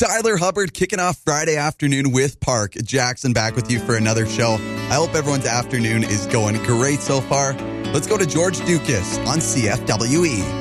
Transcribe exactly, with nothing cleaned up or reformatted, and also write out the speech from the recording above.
Tyler Hubbard kicking off Friday afternoon with Park Jackson, back with you for another show. I hope everyone's afternoon is going great so far. Let's go to George Dukas on C F W E.